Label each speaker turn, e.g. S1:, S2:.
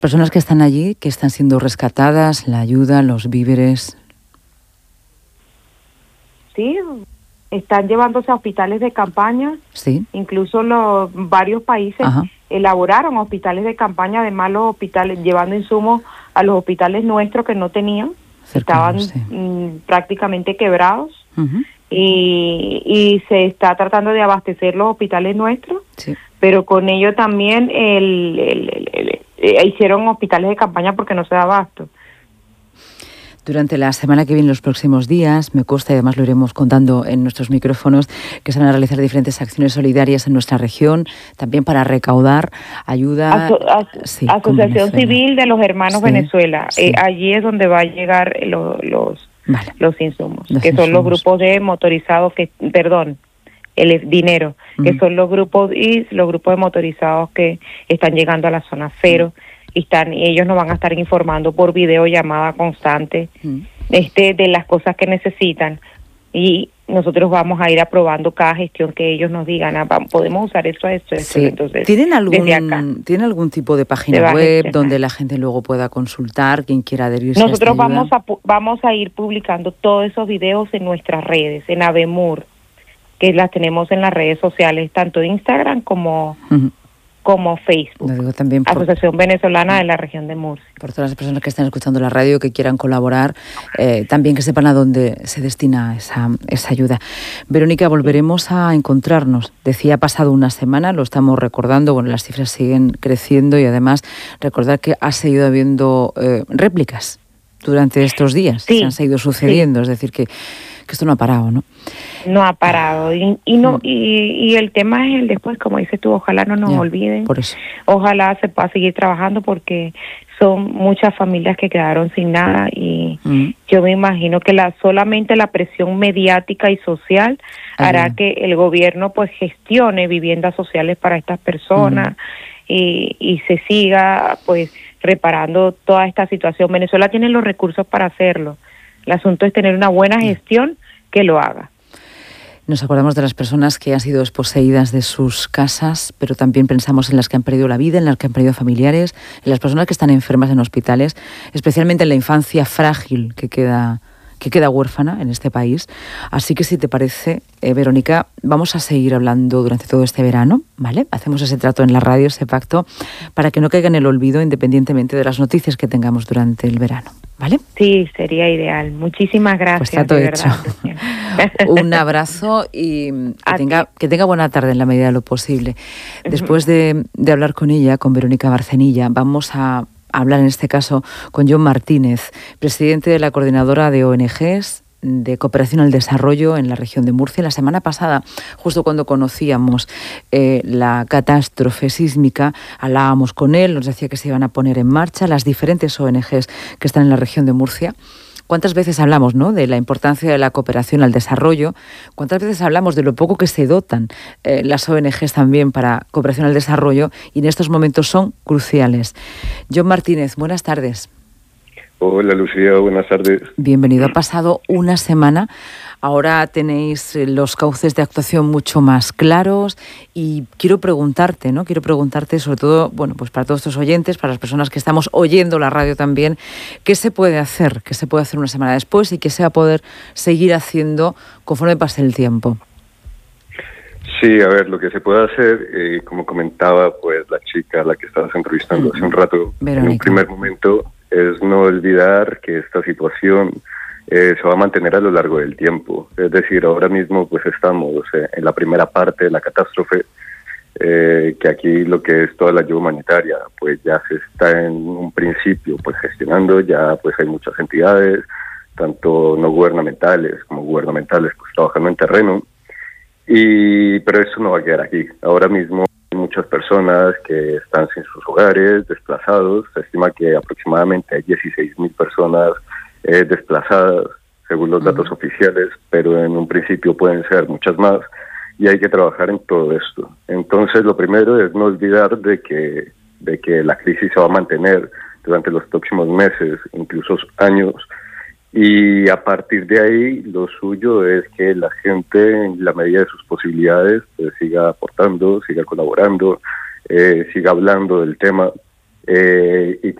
S1: Personas que están allí, que están siendo rescatadas, la ayuda, los víveres.
S2: Sí, están llevándose a hospitales de campaña.
S1: Sí.
S2: Incluso varios países elaboraron hospitales de campaña, además los hospitales, llevando insumos a los hospitales nuestros que no tenían, estaban prácticamente quebrados. Y se está tratando de abastecer los hospitales nuestros, pero con ello también hicieron hospitales de campaña porque no se da abasto.
S1: Durante la semana que viene, los próximos días, me consta, y además lo iremos contando en nuestros micrófonos, que se van a realizar diferentes acciones solidarias en nuestra región, también para recaudar ayuda.
S2: Asociación Civil de los Hermanos Venezuela. Allí es donde va a llegar los insumos, que son los grupos de motorizados, el dinero, que son los grupos de motorizados que están llegando a la zona cero. Y ellos nos van a estar informando por videollamada constante de las cosas que necesitan, y nosotros vamos a ir aprobando cada gestión que ellos nos digan, podemos usar esto. Entonces,
S1: ¿Tienen algún tipo de página web donde la gente luego pueda consultar, quien quiera adherirse?
S2: Nosotros vamos a ir publicando todos esos videos en nuestras redes, en Avemur, que las tenemos en las redes sociales, tanto de Instagram como Facebook, también Asociación Venezolana de la Región de Murcia.
S1: Por todas las personas que están escuchando la radio, que quieran colaborar, también que sepan a dónde se destina esa ayuda. Verónica, volveremos a encontrarnos. Decía, ha pasado una semana, lo estamos recordando, bueno, las cifras siguen creciendo, y además recordar que ha seguido habiendo réplicas durante estos días, se han seguido sucediendo, es decir, que esto no ha parado, ¿no?
S2: No ha parado, y el tema es el después, como dices tú, ojalá no nos olviden,
S1: por eso.
S2: Ojalá se pueda seguir trabajando, porque son muchas familias que quedaron sin nada, y yo me imagino que solamente la presión mediática y social hará que el gobierno pues gestione viviendas sociales para estas personas, y se siga pues reparando toda esta situación. Venezuela tiene los recursos para hacerlo, el asunto es tener una buena gestión que lo haga.
S1: Nos acordamos de las personas que han sido desposeídas de sus casas, pero también pensamos en las que han perdido la vida, en las que han perdido familiares, en las personas que están enfermas en hospitales, especialmente en la infancia frágil que queda huérfana en este país. Así que, si te parece, Verónica, vamos a seguir hablando durante todo este verano, ¿vale? Hacemos ese trato en la radio, ese pacto, para que no caiga en el olvido, independientemente de las noticias que tengamos durante el verano, ¿vale?
S2: Sí, sería ideal. Muchísimas gracias.
S1: Pues está todo hecho. Un abrazo y que tenga buena tarde en la medida de lo posible. Después de hablar con ella, con Verónica Barcenilla, vamos a hablar en este caso con John Martínez, presidente de la Coordinadora de ONGs de Cooperación al Desarrollo en la región de Murcia. La semana pasada, justo cuando conocíamos la catástrofe sísmica, hablábamos con él, nos decía que se iban a poner en marcha las diferentes ONGs que están en la región de Murcia. ¿Cuántas veces hablamos, ¿no?, de la importancia de la cooperación al desarrollo? ¿Cuántas veces hablamos de lo poco que se dotan las ONGs también para cooperación al desarrollo? Y en estos momentos son cruciales. John Martínez, buenas tardes.
S3: Hola, Lucía, buenas tardes.
S1: Bienvenido. Ha pasado una semana. Ahora tenéis los cauces de actuación mucho más claros, y quiero preguntarte sobre todo, bueno, pues para todos estos oyentes, para las personas que estamos oyendo la radio también, ¿qué se puede hacer? ¿Qué se puede hacer una semana después y qué se va a poder seguir haciendo conforme pase el tiempo?
S3: Sí, a ver, lo que se puede hacer, como comentaba pues la chica a la que estabas entrevistando hace un rato,
S1: Verónica,
S3: en un primer momento, es no olvidar que esta situación se va a mantener a lo largo del tiempo. Es decir, ahora mismo pues estamos en la primera parte de la catástrofe, que aquí lo que es toda la ayuda humanitaria pues ya se está en un principio pues gestionando, ya pues hay muchas entidades, tanto no gubernamentales como gubernamentales, pues trabajando en terreno, pero eso no va a quedar aquí. Ahora mismo hay muchas personas que están sin sus hogares, desplazados. Se estima que aproximadamente hay 16.000 personas desplazadas, según los datos oficiales, pero en un principio pueden ser muchas más, y hay que trabajar en todo esto. Entonces, lo primero es no olvidar de que la crisis se va a mantener durante los próximos meses, incluso años, y a partir de ahí lo suyo es que la gente, en la medida de sus posibilidades, pues siga aportando, siga colaborando, siga hablando del tema, y